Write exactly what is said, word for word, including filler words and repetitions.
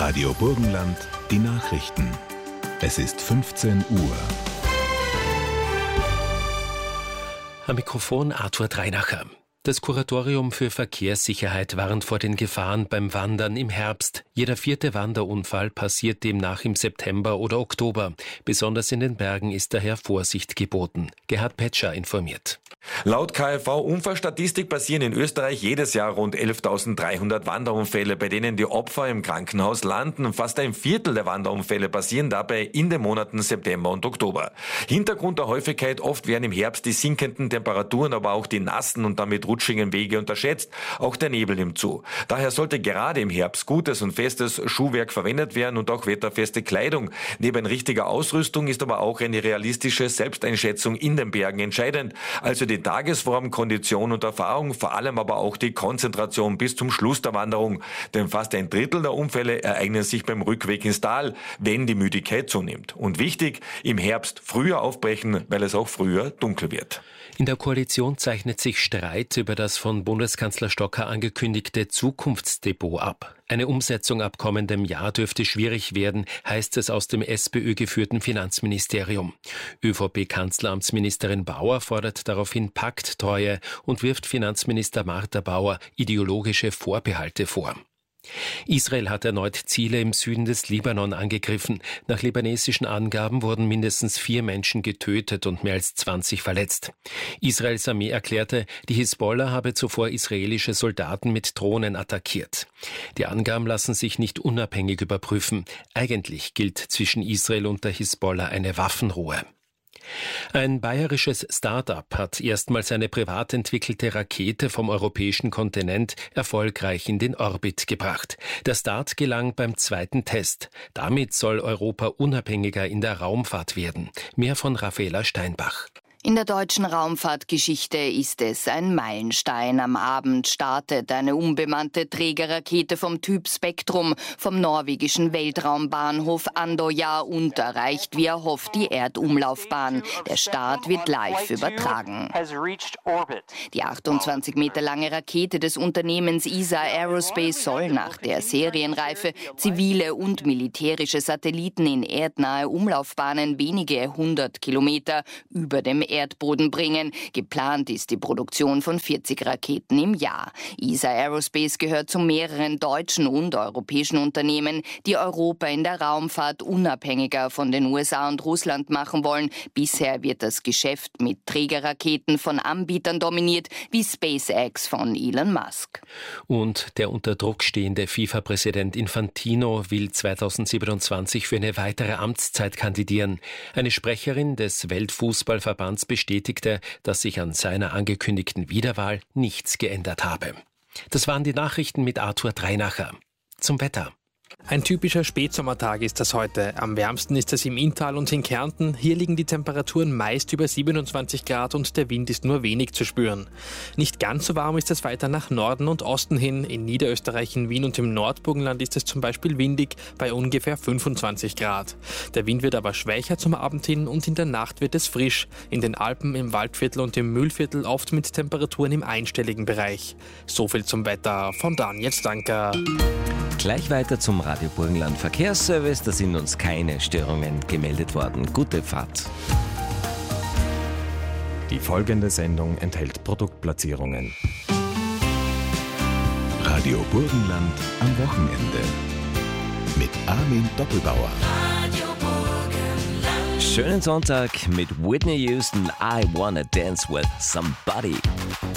Radio Burgenland, die Nachrichten. Es ist fünfzehn Uhr. Am Mikrofon Arthur Dreinacher. Das Kuratorium für Verkehrssicherheit warnt vor den Gefahren beim Wandern im Herbst. Jeder vierte Wanderunfall passiert demnach im September oder Oktober. Besonders in den Bergen ist daher Vorsicht geboten. Gerhard Petscher informiert. Laut K f V-Unfallstatistik passieren in Österreich jedes Jahr rund elftausenddreihundert Wanderunfälle, bei denen die Opfer im Krankenhaus landen. Fast ein Viertel der Wanderunfälle passieren dabei in den Monaten September und Oktober. Hintergrund der Häufigkeit: oft werden im Herbst die sinkenden Temperaturen, aber auch die nassen und damit rutschigen Wege unterschätzt. Auch der Nebel nimmt zu. Daher sollte gerade im Herbst gutes und festes Schuhwerk verwendet werden und auch wetterfeste Kleidung. Neben richtiger Ausrüstung ist aber auch eine realistische Selbsteinschätzung in den Bergen entscheidend. Also die Tagesform, Kondition und Erfahrung, vor allem aber auch die Konzentration bis zum Schluss der Wanderung. Denn fast ein Drittel der Unfälle ereignen sich beim Rückweg ins Tal, wenn die Müdigkeit zunimmt. Und wichtig, im Herbst früher aufbrechen, weil es auch früher dunkel wird. In der Koalition zeichnet sich Streit über das von Bundeskanzler Stocker angekündigte Zukunftsdepot ab. Eine Umsetzung ab kommendem Jahr dürfte schwierig werden, heißt es aus dem SPÖ-geführten Finanzministerium. ÖVP-Kanzleramtsministerin Bauer fordert daraufhin Pakttreue und wirft Finanzminister Martha Bauer ideologische Vorbehalte vor. Israel hat erneut Ziele im Süden des Libanon angegriffen. Nach libanesischen Angaben wurden mindestens vier Menschen getötet und mehr als zwanzig verletzt. Israels Armee erklärte, die Hisbollah habe zuvor israelische Soldaten mit Drohnen attackiert. Die Angaben lassen sich nicht unabhängig überprüfen. Eigentlich gilt zwischen Israel und der Hisbollah eine Waffenruhe. Ein bayerisches Start-up hat erstmals eine privat entwickelte Rakete vom europäischen Kontinent erfolgreich in den Orbit gebracht. Der Start gelang beim zweiten Test. Damit soll Europa unabhängiger in der Raumfahrt werden. Mehr von Raffaela Steinbach. In der deutschen Raumfahrtgeschichte ist es ein Meilenstein. Am Abend startet eine unbemannte Trägerrakete vom Typ Spektrum vom norwegischen Weltraumbahnhof Andøya und erreicht, wie erhofft, die Erdumlaufbahn. Der Start wird live übertragen. Die achtundzwanzig Meter lange Rakete des Unternehmens E S A Aerospace soll nach der Serienreife zivile und militärische Satelliten in erdnahe Umlaufbahnen wenige hundert Kilometer über dem Erdboden bringen. Geplant ist die Produktion von vierzig Raketen im Jahr. E S A Aerospace gehört zu mehreren deutschen und europäischen Unternehmen, die Europa in der Raumfahrt unabhängiger von den U S A und Russland machen wollen. Bisher wird das Geschäft mit Trägerraketen von Anbietern dominiert, wie SpaceX von Elon Musk. Und der unter Druck stehende FIFA-Präsident Infantino will zweitausendsiebenundzwanzig für eine weitere Amtszeit kandidieren. Eine Sprecherin des Weltfußballverbands bestätigte, dass sich an seiner angekündigten Wiederwahl nichts geändert habe. Das waren die Nachrichten mit Arthur Dreinacher. Zum Wetter. Ein typischer Spätsommertag ist das heute. Am wärmsten ist es im Inntal und in Kärnten. Hier liegen die Temperaturen meist über siebenundzwanzig Grad und der Wind ist nur wenig zu spüren. Nicht ganz so warm ist es weiter nach Norden und Osten hin. In Niederösterreich, in Wien und im Nordburgenland ist es zum Beispiel windig bei ungefähr fünfundzwanzig Grad. Der Wind wird aber schwächer zum Abend hin und in der Nacht wird es frisch. In den Alpen, im Waldviertel und im Mühlviertel oft mit Temperaturen im einstelligen Bereich. So viel zum Wetter von Daniel Stanker. Gleich weiter zum Radio Burgenland Verkehrsservice. Da sind uns keine Störungen gemeldet worden. Gute Fahrt. Die folgende Sendung enthält Produktplatzierungen. Radio Burgenland am Wochenende. Mit Armin Doppelbauer. Schönen Sonntag mit Whitney Houston. I wanna dance with somebody.